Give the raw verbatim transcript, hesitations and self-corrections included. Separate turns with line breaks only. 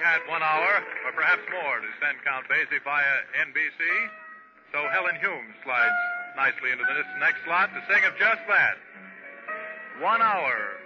had one hour, or perhaps more, to send Count Basie via N B C. So Helen Hume slides nicely into this next slot to sing of just that. One hour